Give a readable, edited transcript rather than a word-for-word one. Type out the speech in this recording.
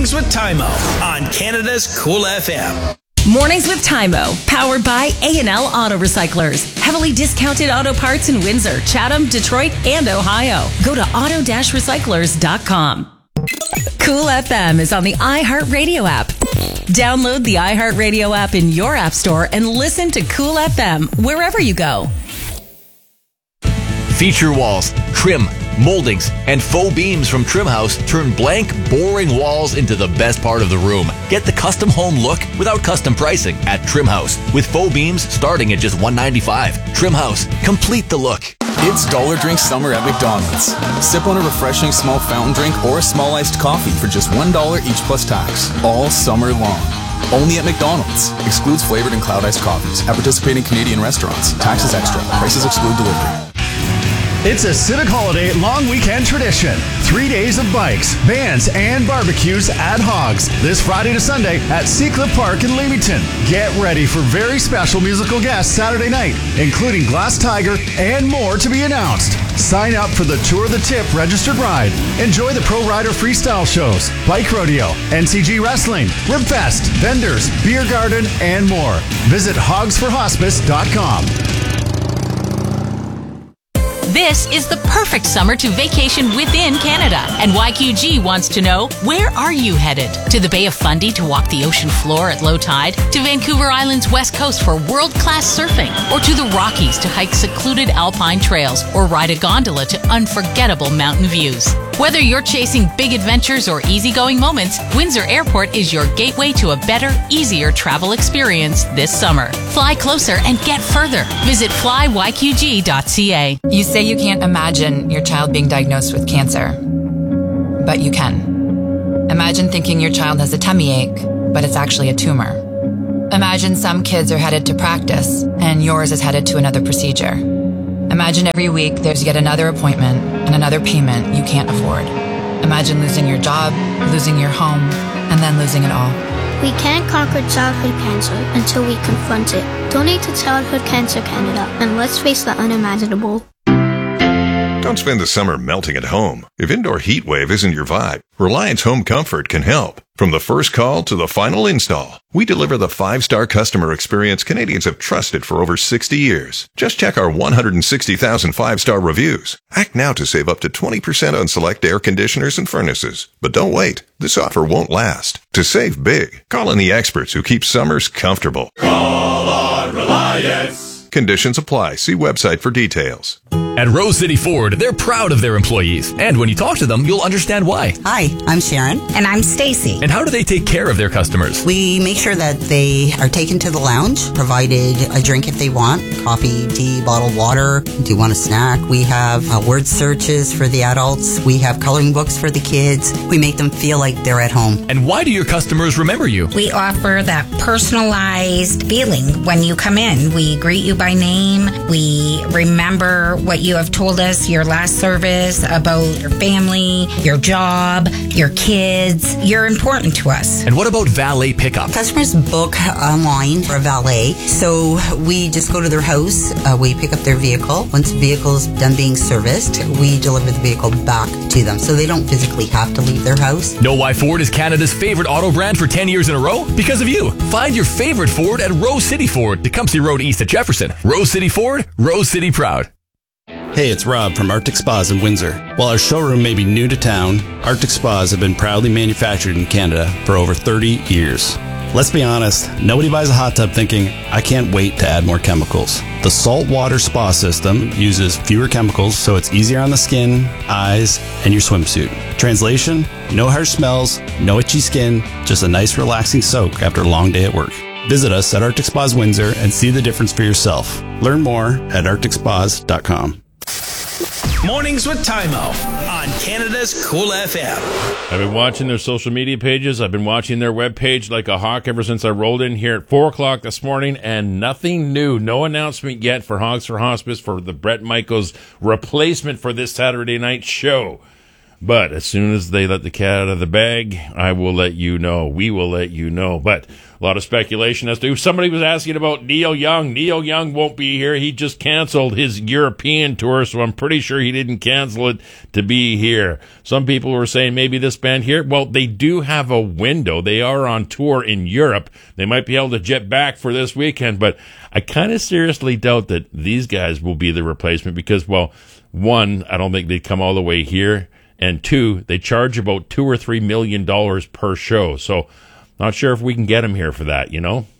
Mornings with Tymo on Canada's Cool FM. Mornings with Tymo, powered by A&L Auto Recyclers. Heavily discounted auto parts in Windsor, Chatham, Detroit, and Ohio. Go to auto-recyclers.com. Cool FM is on the iHeartRadio app. Download the iHeartRadio app in your app store and listen to Cool FM wherever you go. Feature walls, trim, moldings, and faux beams from Trimhouse turn blank, boring walls into the best part of the room. Get the custom home look without custom pricing at Trimhouse, with faux beams starting at just $195. Trimhouse, complete the look. It's Dollar Drink Summer at McDonald's. Sip on a refreshing small fountain drink or a small iced coffee for just $1 each plus tax, all summer long. Only at McDonald's. Excludes flavored and cloud iced coffees at participating Canadian restaurants. Taxes extra. Prices exclude delivery. It's a Civic Holiday long weekend tradition. 3 days of bikes, bands, and barbecues at Hogs this Friday to Sunday at Seacliff Park in Leamington. Get ready for very special musical guests Saturday night, including Glass Tiger and more to be announced. Sign up for the Tour the Tip registered ride. Enjoy the Pro Rider freestyle shows, bike rodeo, NCG wrestling, Ribfest, vendors, beer garden, and more. Visit hogsforhospice.com. This is the perfect summer to vacation within Canada. And YQG wants to know, where are you headed? To the Bay of Fundy to walk the ocean floor at low tide? To Vancouver Island's west coast for world-class surfing? Or to the Rockies to hike secluded alpine trails or ride a gondola to unforgettable mountain views? Whether you're chasing big adventures or easygoing moments, Windsor Airport is your gateway to a better, easier travel experience this summer. Fly closer and get further. Visit flyyqg.ca. You say you can't imagine your child being diagnosed with cancer, but you can. Imagine thinking your child has a tummy ache, but it's actually a tumor. Imagine some kids are headed to practice, and yours is headed to another procedure. Imagine every week there's yet another appointment and another payment you can't afford. Imagine losing your job, losing your home, and then losing it all. We can't conquer childhood cancer until we confront it. Donate to Childhood Cancer Canada, and let's face the unimaginable. Don't spend the summer melting at home. If indoor heat wave isn't your vibe, Reliance Home Comfort can help. From the first call to the final install, we deliver the 5-star customer experience Canadians have trusted for over 60 years. Just check our 160,000 5-star reviews. Act now to save up to 20% on select air conditioners and furnaces. But don't wait. This offer won't last. To save big, call in the experts who keep summers comfortable. Call on Reliance. Conditions apply. See website for details. At Rose City Ford, they're proud of their employees. And when you talk to them, you'll understand why. Hi, I'm Sharon. And I'm Stacy. And how do they take care of their customers? We make sure that they are taken to the lounge, provided a drink if they want, coffee, tea, bottled water. Do you want a snack? We have word searches for the adults. We have coloring books for the kids. We make them feel like they're at home. And why do your customers remember you? We offer that personalized feeling when you come in. We greet you by name. We remember what you have told us, your last service, about your family, your job, your kids. You're important to us. And what about valet pickup? Customers book online for a valet, so we just go to their house, we pick up their vehicle. Once the vehicle's done being serviced, we deliver the vehicle back to them, so they don't physically have to leave their house. Know why Ford is Canada's favorite auto brand for 10 years in a row? Because of you. Find your favorite Ford at Rose City Ford, Tecumseh Road East at Jefferson. Rose City Ford, Rose City proud. Hey, it's Rob from Arctic Spas in Windsor. While our showroom may be new to town, Arctic Spas have been proudly manufactured in Canada for over 30 years. Let's be honest, nobody buys a hot tub thinking, I can't wait to add more chemicals. The saltwater spa system uses fewer chemicals, so it's easier on the skin, eyes, and your swimsuit. Translation, no harsh smells, no itchy skin, just a nice relaxing soak after a long day at work. Visit us at Arctic Spas Windsor and see the difference for yourself. Learn more at arcticspas.com. Mornings with Tymo on Canada's Cool FM. I've been watching their social media pages. I've been watching their webpage like a hawk ever since I rolled in here at 4 o'clock this morning, and nothing new. No announcement yet for Hogs for Hospice for the Bret Michaels replacement for this Saturday night show. But as soon as they let the cat out of the bag, I will let you know. We will let you know. But a lot of speculation as to somebody was asking about Neil Young. Neil Young won't be here. He just canceled his European tour, so I'm pretty sure he didn't cancel it to be here. Some people were saying maybe this band here. Well, they do have a window. They are on tour in Europe. They might be able to jet back for this weekend, but I kind of seriously doubt that these guys will be the replacement because, well, one, I don't think they'd come all the way here. And two, they charge about $2 or $3 million per show. So not sure if we can get them here for that, you know?